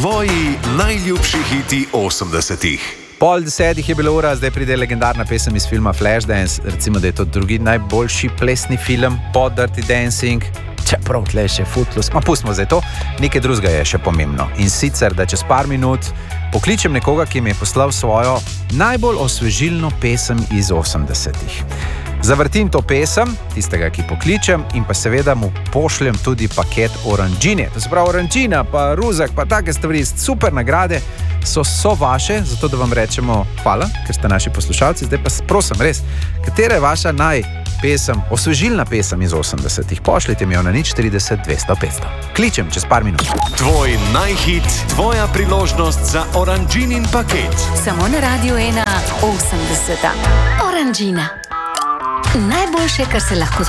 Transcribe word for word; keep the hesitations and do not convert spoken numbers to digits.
Tvoji najljubši hiti osemdesetih. Pol desetih je bila ura, zdaj pride legendarna pesem iz filma Flashdance. Recimo, da je to drugi najboljši plesni film po Dirty Dancing. Čeprav tle še Footloose, ma pustimo zdaj to. Nekaj drugega je še pomembno. In sicer, da čez par minut pokličem nekoga, ki mi je poslal svojo najbolj osvežilno pesem iz osemdesetih. Zavrtim to pesem, tistega, ki pokličem, in pa seveda mu pošljem tudi paket oranžine. To se pravi oranžina, pa ruzak, pa take stvari, super nagrade so, so vaše, zato da vam rečemo hvala, ker ste naši poslušalci. Zdaj pa prosim res, katera je vaša naj pesem, osvežilna pesem iz osemdesetih? Pošljite mi jo na nič štirideset dvesto petsto. Kličem čez par minut. Tvoj najhit, tvoja priložnost za oranžinin paket. Samo na Radiu ena osemdeseta. Oranžina. Najboljše, kar se lahko